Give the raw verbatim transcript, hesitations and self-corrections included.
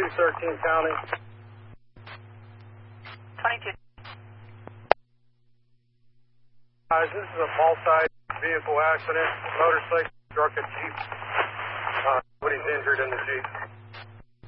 thirteen County. twenty-two. Guys, this is a multi-vehicle accident. Motorcycle struck a Jeep. Uh, nobody's injured in the Jeep.